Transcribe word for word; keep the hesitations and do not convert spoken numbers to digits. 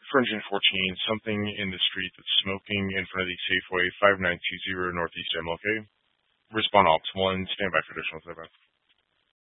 for engine fourteen, something in the street that's smoking in front of the Safeway, five nine two zero Northeast M L K. Respond Ops one, stand by for additional feedback.